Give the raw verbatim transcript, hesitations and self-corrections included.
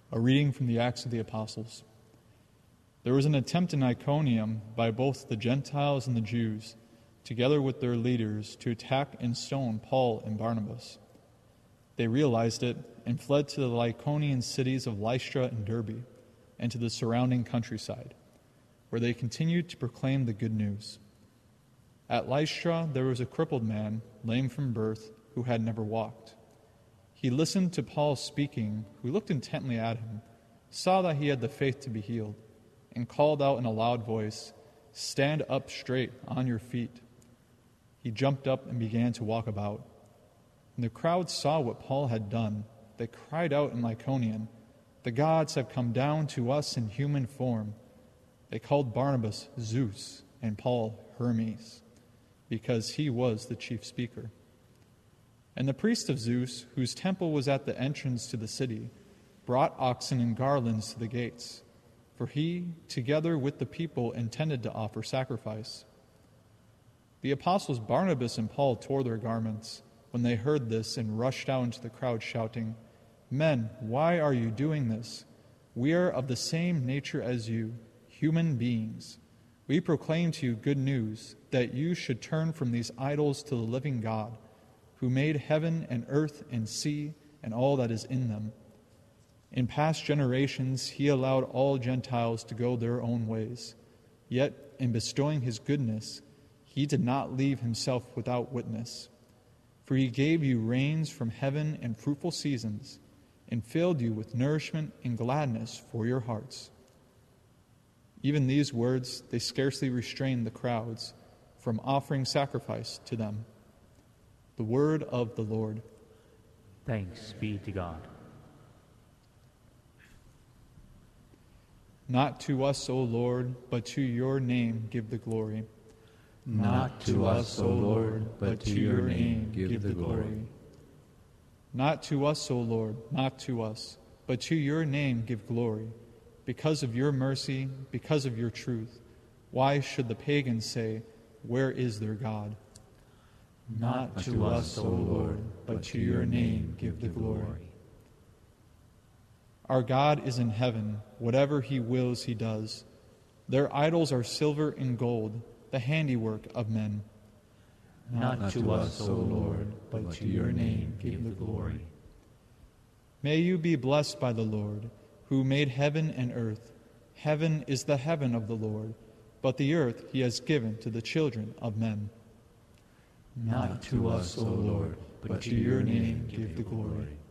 A reading from the Acts of the Apostles. There was an attempt in Iconium by both the Gentiles and the Jews, together with their leaders, to attack and stone Paul and Barnabas. They realized it and fled to the Lycaonian cities of Lystra and Derbe, and to the surrounding countryside, where they continued to proclaim the good news. At Lystra there was a crippled man, lame from birth, who had never walked. He listened to Paul speaking, who looked intently at him, saw that he had the faith to be healed, and called out in a loud voice, "Stand up straight on your feet." He jumped up and began to walk about. When the crowd saw what Paul had done, they cried out in Lycaonian, "The gods have come down to us in human form." They called Barnabas Zeus and Paul Hermes, because he was the chief speaker. And the priest of Zeus, whose temple was at the entrance to the city, brought oxen and garlands to the gates, for he, together with the people, intended to offer sacrifice. The apostles Barnabas and Paul tore their garments when they heard this and rushed out into the crowd, shouting, "Men, why are you doing this? We are of the same nature as you, human beings. We proclaim to you good news, that you should turn from these idols to the living God, who made heaven and earth and sea and all that is in them. In past generations he allowed all Gentiles to go their own ways. Yet, in bestowing his goodness, he did not leave himself without witness. For he gave you rains from heaven and fruitful seasons, and filled you with nourishment and gladness for your hearts." Even these words, they scarcely restrained the crowds from offering sacrifice to them. The word of the Lord. Thanks be to God. Not to us, O Lord, but to your name give the glory. Not to us, O Lord, but to your name give the glory. Not to us, O Lord, not to us, but to your name give glory. Because of your mercy, because of your truth, why should the pagans say, "Where is their God?" Not to us, O Lord, but to your name give the glory. Our God is in heaven. Whatever he wills, he does. Their idols are silver and gold, the handiwork of men. Not to us, O Lord, but to your name give the glory. May you be blessed by the Lord, who made heaven and earth. Heaven is the heaven of the Lord, but the earth he has given to the children of men. Not to us, O Lord, but to your name give the glory.